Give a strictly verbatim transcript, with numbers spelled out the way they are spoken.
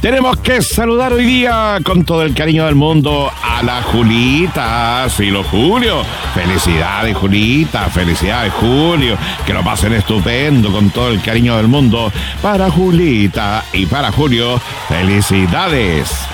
Tenemos que saludar hoy día con todo el cariño del mundo a la Julita, Silo Julio. Felicidades, Julita, felicidades, Julio. Que lo pasen estupendo con todo el cariño del mundo para Julita y para Julio. Felicidades.